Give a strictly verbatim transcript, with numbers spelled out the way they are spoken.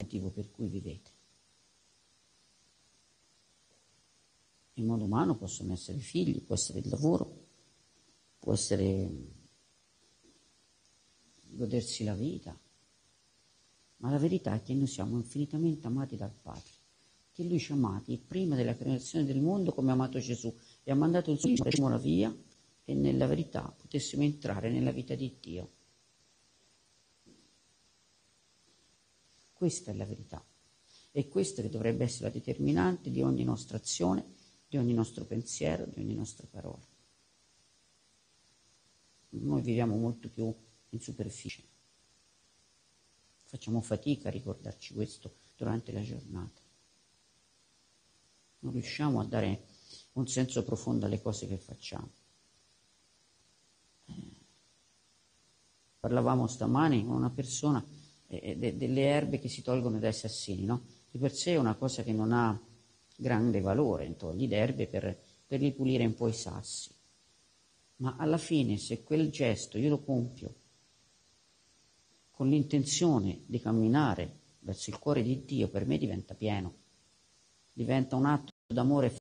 motivo per cui vivete. In modo umano possono essere i figli, può essere il lavoro, può essere godersi la vita, ma la verità è che noi siamo infinitamente amati dal Padre, che Lui ci ha amati prima della creazione del mondo come ha amato Gesù e ha mandato il suo Figlio per la via e nella verità potessimo entrare nella vita di Dio. Questa è la verità e questa che dovrebbe essere la determinante di ogni nostra azione, di ogni nostro pensiero, di ogni nostra parola. Noi viviamo molto più in superficie, facciamo fatica a ricordarci questo durante la giornata. Non riusciamo a dare un senso profondo alle cose che facciamo. Parlavamo stamani con una persona eh, de, delle erbe che si tolgono dai sassini, no? Di per sé è una cosa che non ha grande valore, togli le erbe per, per ripulire un po' i sassi. Ma alla fine, se quel gesto io lo compio con l'intenzione di camminare verso il cuore di Dio, per me diventa pieno, diventa un atto d'amore